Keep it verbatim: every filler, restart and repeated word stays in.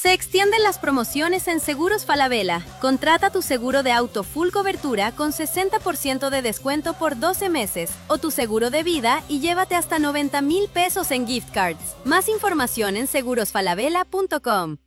Se extienden las promociones en Seguros Falabella. Contrata tu seguro de auto full cobertura con sesenta por ciento de descuento por doce meses o tu seguro de vida y llévate hasta noventa mil pesos en gift cards. Más información en seguros falabella punto com.